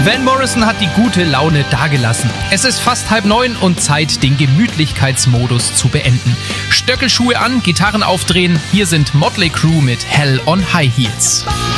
Van Morrison hat die gute Laune dagelassen. Es ist fast 8:30 und Zeit, den Gemütlichkeitsmodus zu beenden. Stöckelschuhe an, Gitarren aufdrehen. Hier sind Motley Crue mit Hell on High Heels.